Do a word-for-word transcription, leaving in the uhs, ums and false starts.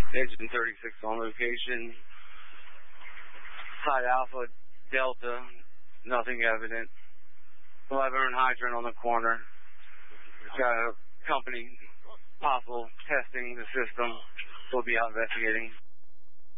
Engine thirty-six on location. Side Alpha, Delta, nothing evident. eleven hydrant on the corner. Got a company possible testing the system. We'll be out investigating.